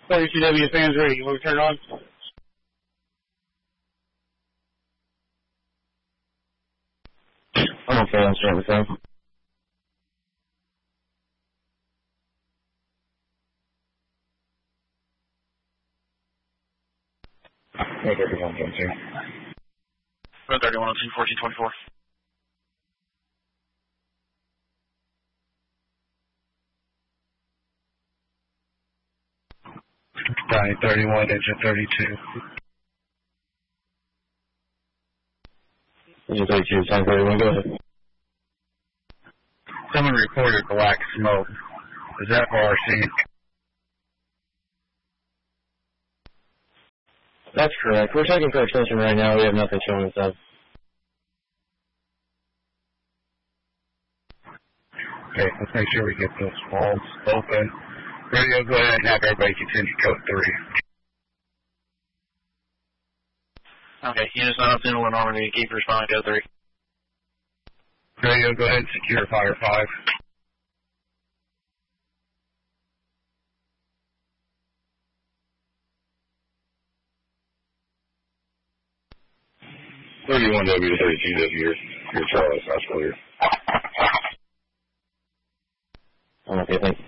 32W fans ready. You want to turn it on? I'm okay, I'm starting with them. Hey, 31, James here. 31 on 1424. Donnie 31, engine 32. Engine 32, time 31, go ahead. Someone reported black smoke. Is that RC? That's correct. We're checking for extension right now. We have nothing showing us up. Okay, let's make sure we get those walls open. Radio, go ahead and have everybody continue code 3. Okay, units not up to Normandy, keep responding code 3. Radio, go ahead and secure fire 5. W to 32W, your Charles, that's clear. Okay, thank you.